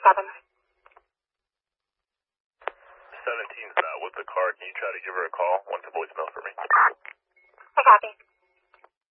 17's not with the car. Can you try to give her a call? What's the voicemail for me? I copy.